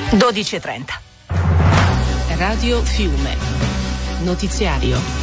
12:30. Radio Fiume. Notiziario.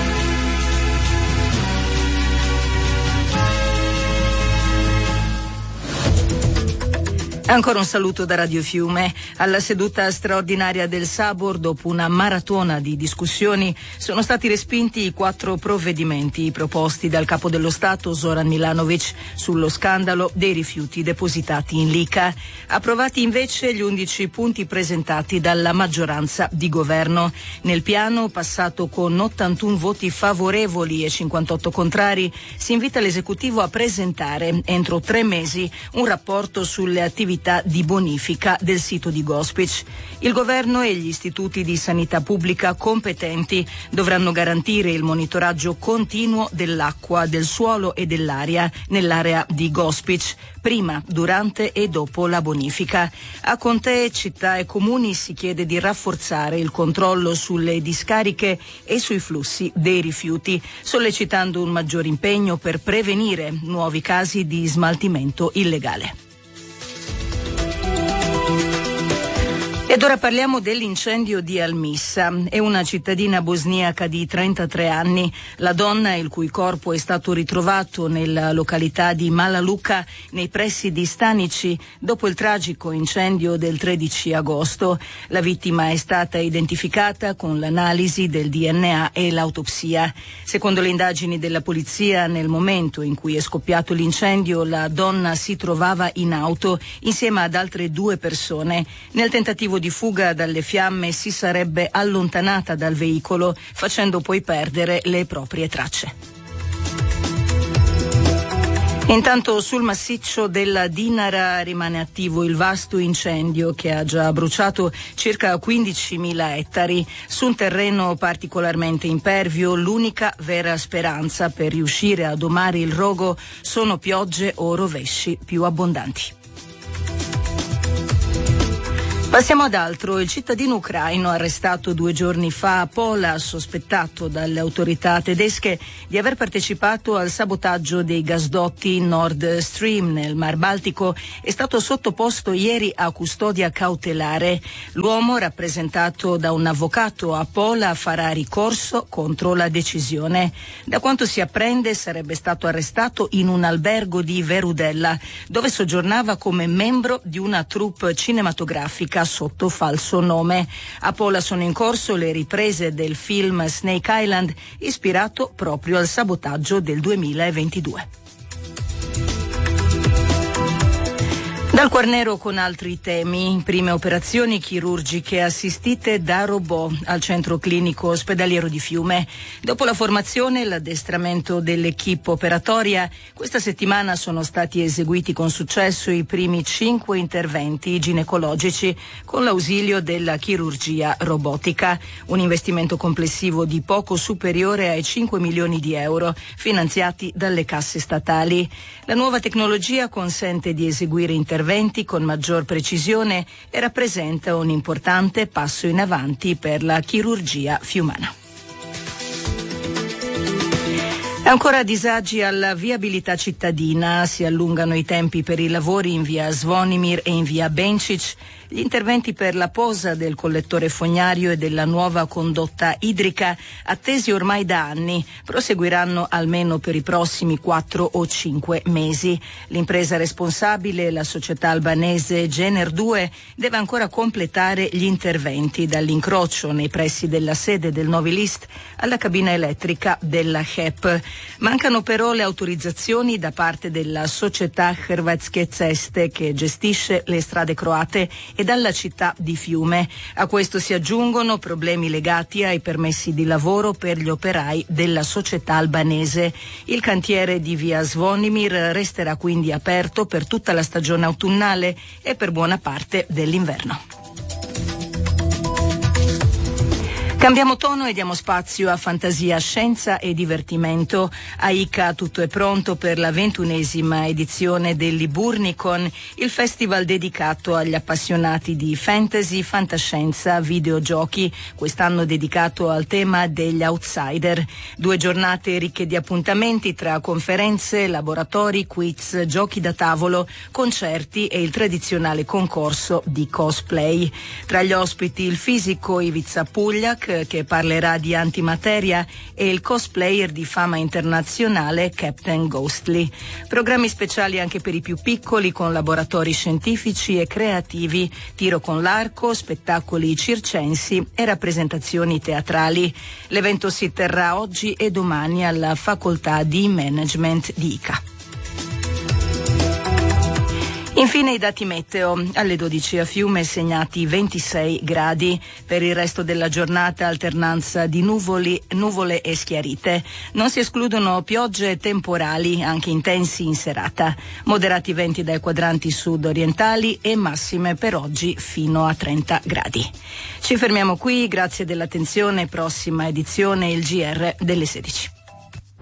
Ancora un saluto da Radio Fiume. Alla seduta straordinaria del Sabor, dopo una maratona di discussioni, sono stati respinti i 4 provvedimenti proposti dal Capo dello Stato Zoran Milanovic sullo scandalo dei rifiuti depositati in Lica. Approvati invece gli 11 punti presentati dalla maggioranza di governo. Nel piano, passato con 81 voti favorevoli e 58 contrari, si invita l'esecutivo a presentare entro 3 mesi un rapporto sulle attività di bonifica del sito di Gospić. Il governo e gli istituti di sanità pubblica competenti dovranno garantire il monitoraggio continuo dell'acqua, del suolo e dell'aria nell'area di Gospić, prima, durante e dopo la bonifica. A contee, città e comuni si chiede di rafforzare il controllo sulle discariche e sui flussi dei rifiuti, sollecitando un maggior impegno per prevenire nuovi casi di smaltimento illegale. Ed ora parliamo dell'incendio di Almissa. È una cittadina bosniaca di 33 anni. La donna, il cui corpo è stato ritrovato nella località di Mala Luka, nei pressi di Stanici, dopo il tragico incendio del 13 agosto. La vittima è stata identificata con l'analisi del DNA e l'autopsia. Secondo le indagini della polizia, nel momento in cui è scoppiato l'incendio, la donna si trovava in auto insieme ad altre 2 persone. Nel tentativo di fuga dalle fiamme si sarebbe allontanata dal veicolo, facendo poi perdere le proprie tracce. Intanto sul massiccio della Dinara rimane attivo il vasto incendio che ha già bruciato circa 15.000 ettari. Su un terreno particolarmente impervio, l'unica vera speranza per riuscire a domare il rogo sono piogge o rovesci più abbondanti. Passiamo ad altro. Il cittadino ucraino arrestato 2 giorni fa a Pola, sospettato dalle autorità tedesche di aver partecipato al sabotaggio dei gasdotti Nord Stream nel Mar Baltico, è stato sottoposto ieri a custodia cautelare. L'uomo, rappresentato da un avvocato a Pola, farà ricorso contro la decisione. Da quanto si apprende, sarebbe stato arrestato in un albergo di Verudella, dove soggiornava come membro di una troupe cinematografica sotto falso nome. A Pola sono in corso le riprese del film Snake Island, ispirato proprio al sabotaggio del 2022. Dal Quarnero con altri temi. Prime operazioni chirurgiche assistite da robot al centro clinico ospedaliero di Fiume. Dopo la formazione e l'addestramento dell'equipe operatoria, questa settimana sono stati eseguiti con successo i primi 5 interventi ginecologici con l'ausilio della chirurgia robotica. Un investimento complessivo di poco superiore ai 5 milioni di euro, finanziati dalle casse statali. La nuova tecnologia consente di eseguire interventi con maggior precisione e rappresenta un importante passo in avanti per la chirurgia fiumana. Ancora disagi alla viabilità cittadina, si allungano i tempi per i lavori in via Zvonimir e in via Bencic. Gli interventi per la posa del collettore fognario e della nuova condotta idrica, attesi ormai da anni, proseguiranno almeno per i prossimi 4 o 5 mesi. L'impresa responsabile, la società albanese Gener 2, deve ancora completare gli interventi dall'incrocio nei pressi della sede del Novi List alla cabina elettrica della HEP. Mancano però le autorizzazioni da parte della società Hrvatske ceste che gestisce le strade croate e dalla città di Fiume. A questo si aggiungono problemi legati ai permessi di lavoro per gli operai della società albanese. Il cantiere di via Zvonimir resterà quindi aperto per tutta la stagione autunnale e per buona parte dell'inverno. Cambiamo tono e diamo spazio a fantasia, scienza e divertimento. A Ica tutto è pronto per la 21ª edizione del Liburnicon, il festival dedicato agli appassionati di fantasy, fantascienza, videogiochi, quest'anno dedicato al tema degli outsider. 2 giornate ricche di appuntamenti tra conferenze, laboratori, quiz, giochi da tavolo, concerti e il tradizionale concorso di cosplay. Tra gli ospiti il fisico Ivica Pugliak, che parlerà di antimateria, e il cosplayer di fama internazionale Captain Ghostly. Programmi speciali anche per i più piccoli, con laboratori scientifici e creativi, tiro con l'arco, spettacoli circensi e rappresentazioni teatrali. L'evento si terrà oggi e domani alla Facoltà di Management di Ica. Infine i dati meteo. Alle 12 a Fiume segnati 26 gradi. Per il resto della giornata alternanza di nuvole e schiarite. Non si escludono piogge temporali, anche intensi in serata. Moderati venti dai quadranti sud-orientali e massime per oggi fino a 30 gradi. Ci fermiamo qui, grazie dell'attenzione. Prossima edizione il GR delle 16.